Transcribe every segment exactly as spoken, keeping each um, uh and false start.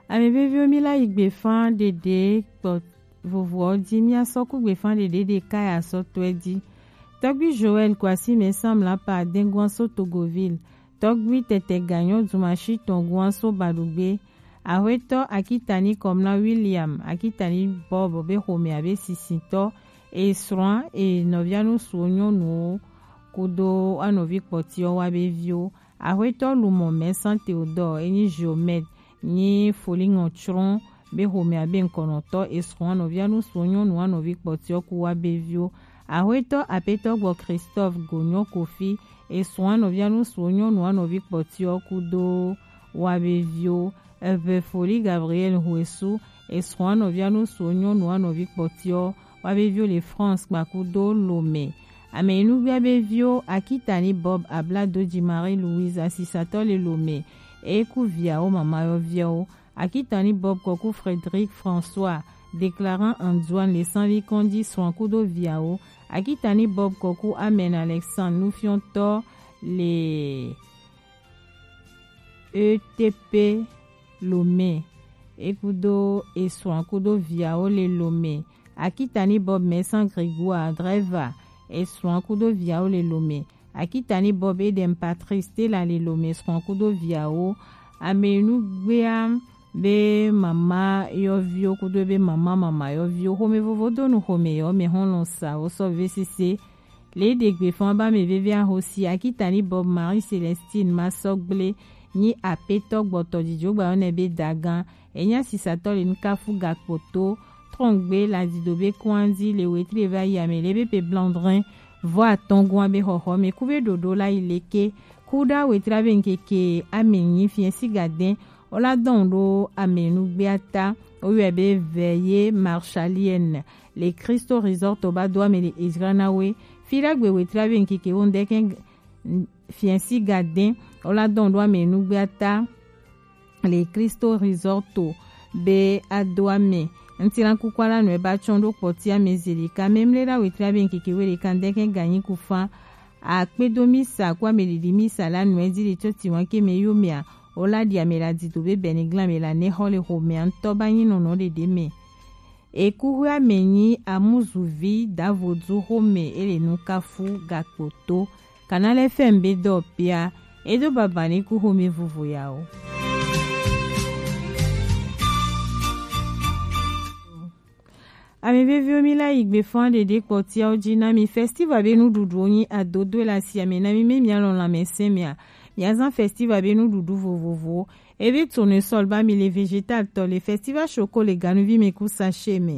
Ame bevio mi la igbe fan dede vovo di mi asoku gbe fan dede de kaya so twedi. Togbi Joël Kwasi me semble la pa dengwanso Togoville. Togbi tete ganyo dumashi tongwanso badugbe. Aweto akitani komna William, akitani Bob be home abe sisinto e sroin e noviano sonyo no kudo anovi potio wabe vio. Aweto lumo mesan Theodore eni Jomed ni folingo tron be home abe nkonoto e sroin noviano sonyo no anovi potio ku wabe vio. Aweto apeto gbo Christophe Gonyo Kofi e sroin noviano sonyo no anovi potio kudo wabe vio. Ebe foli Gabriel Huesu e sroin noviano sonyo no anovi potio wabe vio le France bakudo Lome. Ame inugbi abe vio akitani Bob abla doji Marie Louise asisato le Lome e ku viao mama yo viao. Akitani Bob koku Frédéric François déclarant Antoine les sans kondi soin kudo viao. Akitani Bob koku Amen Alexandre nous fions tort les E T P Lomé ekudo et soin kudo viao le Lomé. Akitani Bob Messan Grégoire Dreva et soin kudo viao le Lomé. Akitani Bob Edem Patrice Tela le Lomé soin kudo viao. Amenu gbeam be mama yo vio kudo be mama mama yo vio home vovodo no home yo me hon sa o so V C C les degbe fon ba me vevia hosi. Akitani Bob Marie Célestine Masogble ni apeto gboto dijo gba on ebe dagan enya sisato le nkafu gakpoto trongbe la didobe kwandi le wetri va yame lebe pe blandrin voa tongwa be hoho me kube dodo la ileke kuda wetra benkeke amenyi fiensi gaden ola dondo amenu gbeata oyebe veille marshalienne les Christo Resort oba doa me le Isranawe fira gbe wetra benkeke ondeken fiensi gaden ola dondo amenu gbeata les Christo Resort be adoa me ntira kukwala no eba chondo potia mezilika memlera wetra benkeke wele kandeken ganyi kufa a kpedomisa kwa melidimisa la nwedi le choti wanke meyomia ola dia meladi to be benigla mela ne hole home antoba yino no de deme e kuhua menyi amuzuvi davodu home ele nukafu gakpoto Canal F M be dopia edo babani ku home vuvu yao. Ame bevio mi la igbe fan de de potia ojina mi festival be nu dudu onyi adodo la si ame na mi me mi alon la mesemia mi azan festival be nu dudu vovovo ebe tourne sol ba mi le végétal to le festival choco le ganu vi me ku sachet me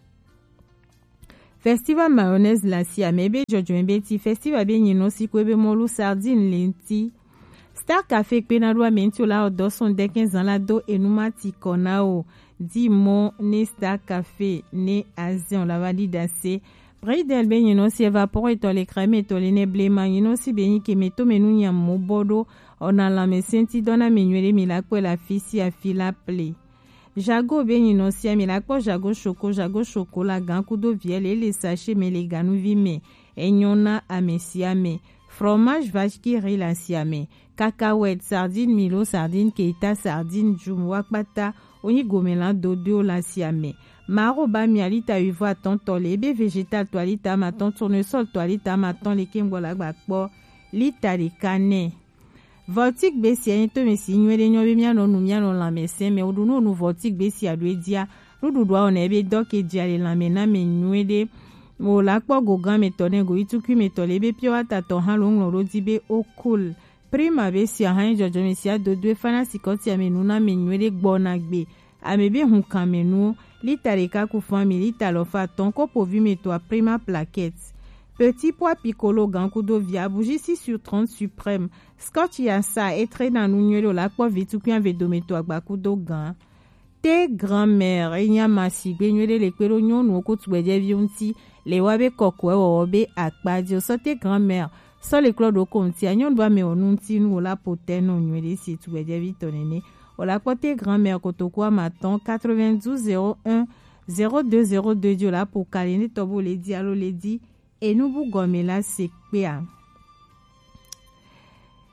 festival mayonnaise la si ame be jojo ebe ti festival be nyino si ko ebe molu sardine lenti Star Café pe na doa menti la odo son de quinze ans la do enumati konao di mon ne Star Café ne azion la vali dase Bridel ben yino si evapore to le crème to le neblema yino si beni ke meto menu nya mobodo ona la mesenti dona menuele milakwe la fisi a fila ple Jago ben yino si milakwe jago choco jago chocolat gankudo vielle le sachet me le ganu vime enyona amesiame fromage vache qui rit la siame cacahuète sardine milo sardine keita sardine jum wakpata oni gomela dodo la siame maro ba mialita uvo atonto lebe végétal toalita maton tournesol toalita maton le kimbola gbakpo lita de cane voltique besi ento mesi nywele nyobe miano nu miano la mese me oduno nu voltique besi adwedia nududu a onebe doke diale la mena me nywele mo la kpo gogan metone go ituku metole be pio ata to han lo nglo dibe okul prima be si han jojo me si adodo fana sikoti amenuna menwele gbona gbe amebe hun kamenu litare ka ku family talo fa ton ko povi meto a prima plaquette petit pois piccolo gankudo via bougie six sur trente suprême scotch yasa etre na nunyelo la kpo vituku an vedometo agbakudo gan te grand-mère enya masi gbenwele le kwero nyonu okotubede vionti le wabe kokwe wobe akpadio sote grand-mère so le clodo konti anyon doa me onunti nu la poteno nywele si tubede vitonene ola kote grand-mère kotokwa maton quatre-vingt-douze zéro un zéro deux zéro deux dio la pour kalene tobo le di alo le di enubu gomela sekpea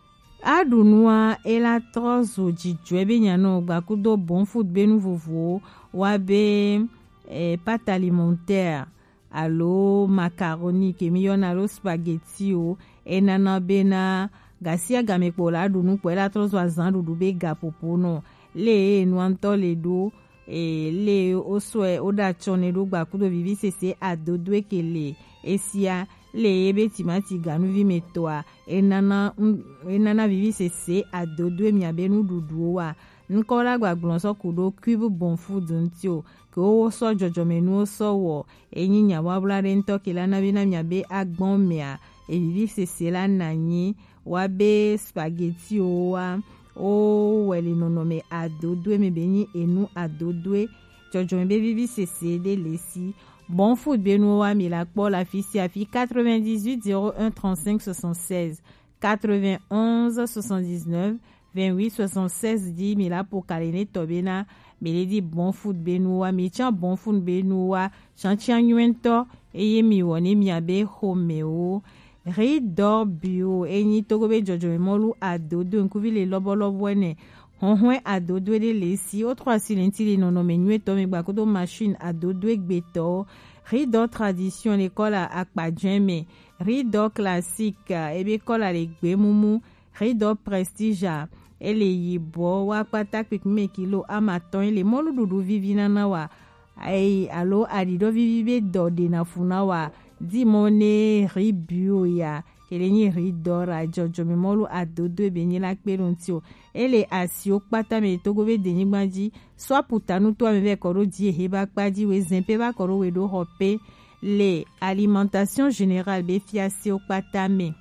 Adunua ela trozo jijwe be nyano gbakudo bon food be nouveau wa be eh, pâte alimentaire alo macaroni ke mi yon alo spaghetti o enana bena gasia gamekpo la dunu po ela trozo azan dudu be gapopo no le nuanto le do e le oswe oda chone do gbakudo vivi sese adodwe kele esia le ebe timati ganu vi metoa enana enana vivi sese adodwe miabenu dudu wa nkola gbaglonso kudo cube bon food ntio ke o so jojo menu so wo enyinya wa blare nto kila na bina miabe agbon mea e vivi sese la nanyi wa be spaghetti o wa o weli nono me adodwe me beni enu adodwe jojo me vivi sese de lesi bon food benoa mi la pour la fille à fille quatre-vingt-dix-huit zéro un trente-cinq soixante-seize quatre-vingt-onze soixante-dix-neuf vingt-huit soixante-seize dix mi la pour kalene tobena mi di bon food benoa mi tian bon food benoa chantian yuento eye mi woni mi abe homeo ridor bio eni togobe jojo molu adodo nkuvi le lobolobo ene honhwe adodo de lesi o trois silentili nono menue to me gbakodo machine adodo egbeto ridor tradition l'école akpadjeme ridor classique ebe kola le gbemumu ridor prestige ele yibo wa patak pikme kilo amaton ele molu dudu vivina na wa ai alo adido vivibe do de na funawa dimone ribio ya keleni ridora jojo me molu adodo benye la kperontio ele asio pata me togobe denyi gbanji soit putanu to me koro di heba kpaji we zempe ba koro we do hope le alimentation générale be fiasi o pata me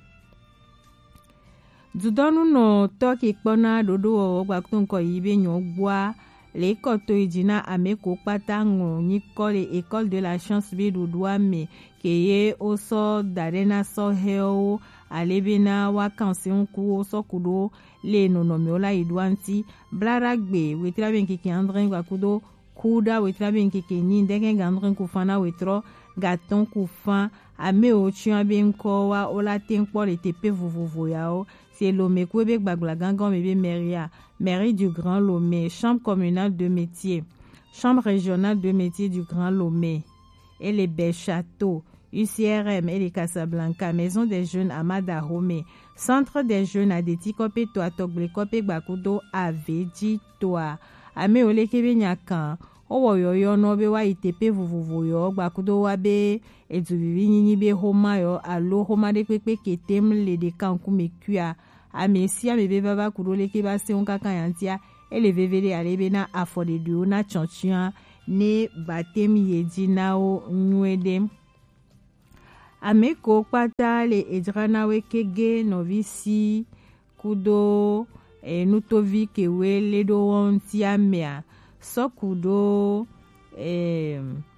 dudonu no toki kpona dodo o gbakton ko yibe nyon gboa le koto ijina ameko pata ngo ni kole école de la chance be dodwa me keye oso darena so heo alebena wakansi nku oso kudo le nonomi ola idwanti blaragbe wetra benkiki andren gwakudo kuda wetra benkiki ni ndenge gandren kufana wetro gaton kufan ame o chian benko wa ola tenkpo le tepe vovovo yao c'est Lomé kwebe gbagla gangan mebe meria mairie du Grand Lomé chambre communale de métier chambre régionale de métier du Grand Lomé et les belles châteaux U C R M et les Casablanca, Maison des Jeunes à Madahome, Centre des Jeunes à Detikope Toa Toglekope Bakudo Aveji Toa, Ame Ole Kebe Nyakan, Owo Yoyo no be wa itepe vuvuvu yo Bakudo Wabe, Ezubibi Nini be Homa yo, Alo Homa de Kwepe Ketem le de Kankume Kua, Ame si Ame be Baba Kudo le Keba Se Onka Kanyantia, et le Vevele Alebena Afode Duo na Chanchian, Ne Batem Yedinao Nwedem. Ameko pata le edrana wekege novisi kudo e nutovi kewe ledo wonti amea so kudo e,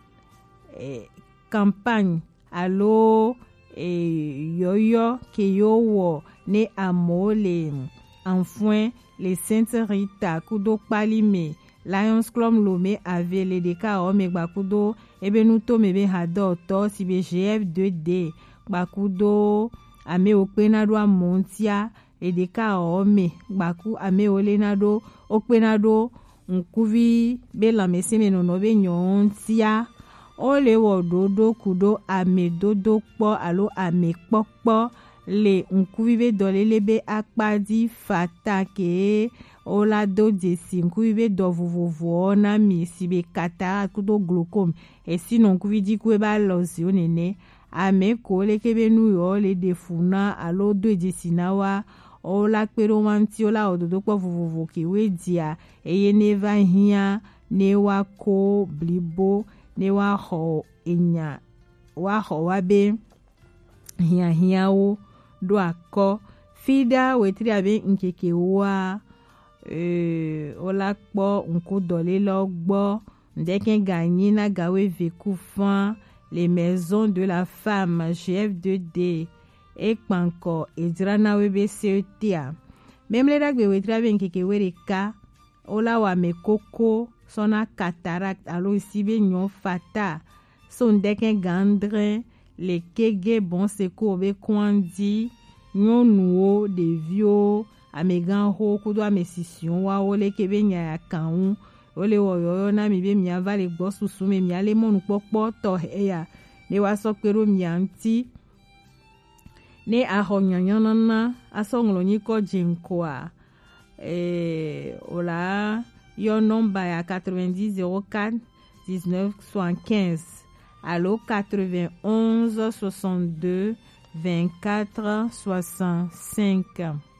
e campagne alo e yoyo ke yowo ne amole enfin le Sainte Rita kudo palime Lions Club Lomé avait les deka ome gbakudo ebe nuto mebe hado to sibe G F deux D gbakudo ame okpenado amontia les deka ome gbaku ame olenado okpenado nkuvi bela meseme nono be nyontia ole wododo kudo ame dodo kpo alo ame kpokpo le nkuvi be dolele be akpadi fatake ola do desi nkuvi be do vovovo na mi sibe kata kudo glaucome e sino nkuvi di kwe ba lozi onene ame ko le kebe nu yo le defuna alo do desi na wa ola kpero wanti ola ododo kpo vovovo ki we dia eye neva hia ne wa ko blibo ne wa ho enya wa ho wa be hia hia o do akọ fida wetri abe nkeke wa euh ola kpo nku dole lo gbo ndeken gagner na gawe veku fan les maisons de la femme G F deux D et panko edrana webe setia même le dagbe wetri abe nkeke wereka ola wa mekoko sona cataract alo sibe nyon fata son ndeken gandre le kege bon seko be kwandi nyonuo de vio amegan ho kudo amesision wa ole kebe nya kan ole wo yo na mi be mi avale gbo susu me mi ale monu popo to eya ne wa so pero mi anti ne ahonyanyan na asonglo ni ko jinko a eh ola yo number ya quatre-vingt-dix zéro quatre dix-neuf soixante-quinze allo quatre-vingt-onze soixante-deux vingt-quatre soixante-cinq.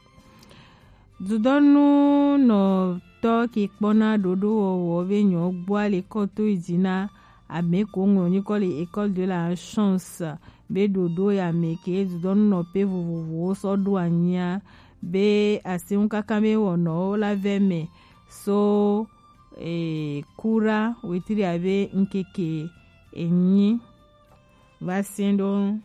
Dudonu no to ki pona dodo wo be nyo gbo le koto idina ame ko ngo ni ko le école de la chance be dodo ya meke dudonu no pe vovovo so do anya be ase un kakame wo no la veme so e kura wetiri abe nkeke enyi vasendo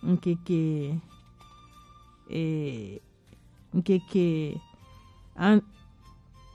nkeke e nkeke an